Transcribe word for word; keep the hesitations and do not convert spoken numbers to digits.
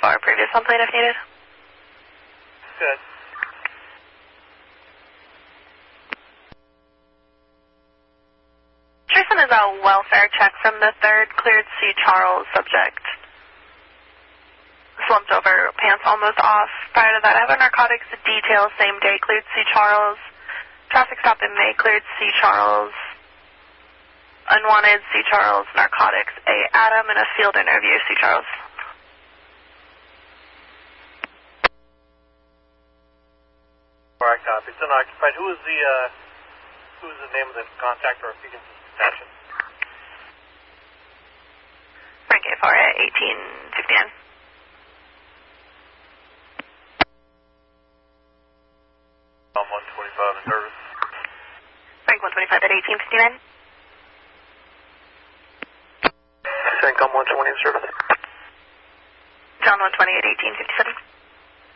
for previous home plate if needed. Good. Tristan is a welfare check from the third cleared C. Charles subject. Slumped over, pants almost off. Prior to that, I have a narcotics detail, same day, cleared C. Charles. Traffic stop in May, cleared C. Charles. Unwanted C. Charles, narcotics A. Adam, and a field interview C. Charles. Alright, copy. It's unoccupied. Who is the, uh, who is the name of the contact, or if you can just attach it? Frank A. four at eighteen fifty-nine. I'm one twenty-five in service. Frank one twenty-five at eighteen fifty-nine. Frank, I'm one twenty in service. John one twenty at eighteen fifty-seven.